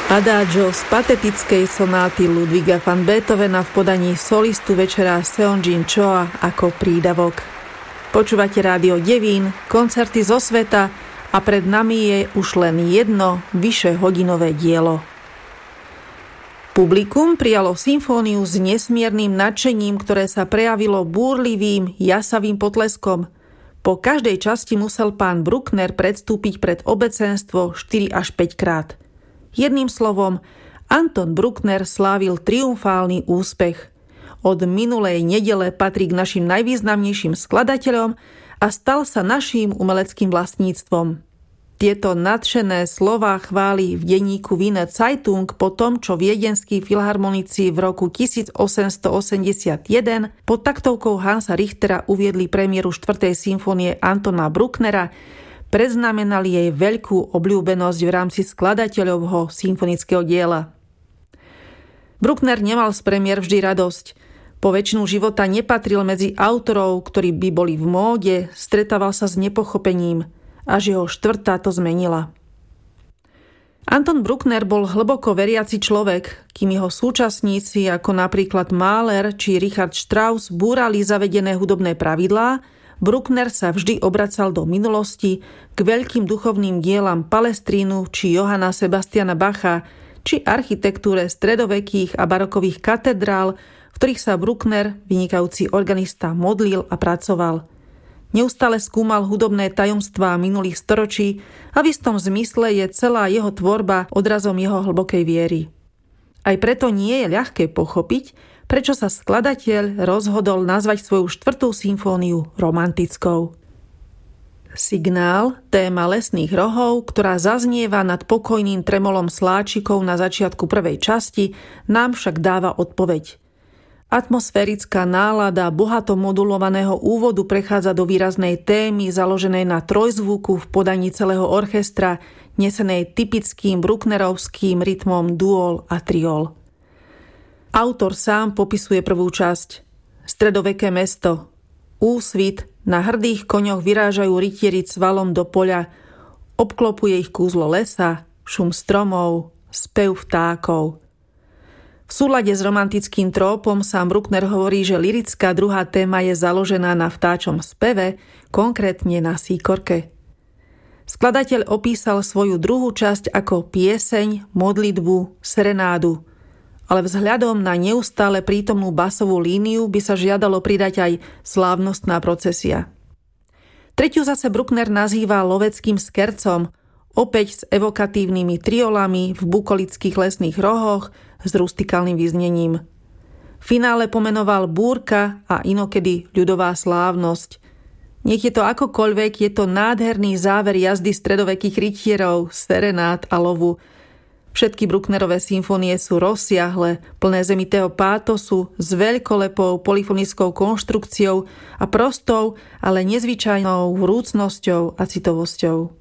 Adagio z patetickej sonáty Ludwiga van Beethovena v podaní solistu večera Seongjin Choa ako prídavok. Počúvate Rádio Devín, koncerty zo sveta a pred nami je už len jedno vyšehodinové dielo. Publikum prijalo symfóniu s nesmiernym nadšením, ktoré sa prejavilo búrlivým, jasavým potleskom. Po každej časti musel pán Bruckner predstúpiť pred obecenstvo 4 až 5 krát. Jedným slovom, Anton Bruckner slávil triumfálny úspech. Od minulej nedele patrí k našim najvýznamnejším skladateľom a stal sa naším umeleckým vlastníctvom. Tieto nadšené slová chvály v denníku Wiener Zeitung po tom, čo viedenskí filharmonici v roku 1881 pod taktovkou Hansa Richtera uviedli premiéru 4. symfónie Antona Brucknera, predznamenali jej veľkú obľúbenosť v rámci skladateľovho symfonického diela. Bruckner nemal z premiér vždy radosť. Po väčšinu života nepatril medzi autorov, ktorí by boli v móde, stretával sa s nepochopením, až jeho štvrtá to zmenila. Anton Bruckner bol hlboko veriaci človek, kým jeho súčasníci ako napríklad Mahler či Richard Strauss búrali zavedené hudobné pravidlá, Bruckner sa vždy obracal do minulosti k veľkým duchovným dielam Palestrínu či Johanna Sebastiana Bacha či architektúre stredovekých a barokových katedrál, v ktorých sa Bruckner, vynikajúci organista, modlil a pracoval. Neustále skúmal hudobné tajomstvá minulých storočí a v istom zmysle je celá jeho tvorba odrazom jeho hlbokej viery. Aj preto nie je ľahké pochopiť, prečo sa skladateľ rozhodol nazvať svoju 4. symfóniu romantickou. Signál, téma lesných rohov, ktorá zaznieva nad pokojným tremolom sláčikov na začiatku prvej časti, nám však dáva odpoveď. Atmosférická nálada bohato modulovaného úvodu prechádza do výraznej témy založenej na trojzvuku v podaní celého orchestra, nesenej typickým brucknerovským rytmom duol a triol. Autor sám popisuje prvú časť. Stredoveké mesto. Úsvit, na hrdých koňoch vyrážajú rytieri cvalom do poľa, obklopuje ich kúzlo lesa, šum stromov, spev vtákov. V súlade s romantickým trópom sám Bruckner hovorí, že lyrická druhá téma je založená na vtáčom speve, konkrétne na síkorke. Skladateľ opísal svoju druhú časť ako pieseň, modlitbu, serenádu, ale vzhľadom na neustále prítomnú basovú líniu by sa žiadalo pridať aj slávnostná procesia. Tretiu zase Bruckner nazýva loveckým skercom, opäť s evokatívnymi triolami v bukolických lesných rohoch s rustikálnym vyznením. V finále pomenoval búrka a inokedy ľudová slávnosť. Nech je to akokoľvek, je to nádherný záver jazdy stredovekých rytierov, serenád a lovu. Všetky Brucknerové symfónie sú rozsiahle, plné zemitého pátosu, s veľkolepou polyfonickou konštrukciou a prostou, ale nezvyčajnou vrúcnosťou a citovosťou.